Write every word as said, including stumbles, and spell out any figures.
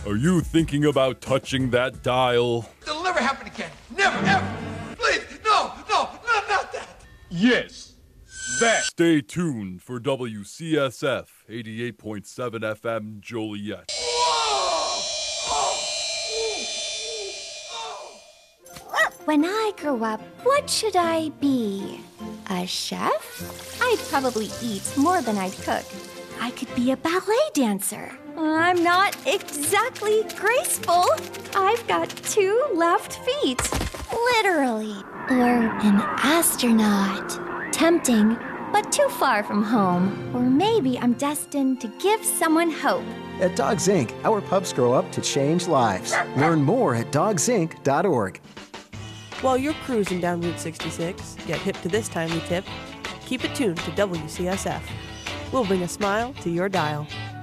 Are you thinking about touching that dial? It'll never happen again. Never, ever. Please, no, no, no, not that. Yes, that. Stay tuned for W C S F eighty-eight point seven F M Joliet. When I grow up, what should I be? A chef? I'd probably eat more than I'd cook. I could be a ballet dancer. I'm not exactly graceful. I've got two left feet. Literally. Or an astronaut. Tempting, but too far from home. Or maybe I'm destined to give someone hope. At Dogs Incorporated, our pups grow up to change lives. Learn more at dogs inc dot org. While you're cruising down Route sixty-six, get hip to this timely tip. Keep it tuned to W C S F. We'll bring a smile to your dial.